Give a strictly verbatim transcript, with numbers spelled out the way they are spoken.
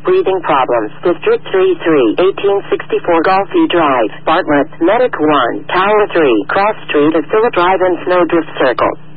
breathing problems. District three three, eighteen sixty-four Gulfview Drive, Bartlett, Medic one, Tower three, Cross Street at Phillip Drive and Snowdrift Circle.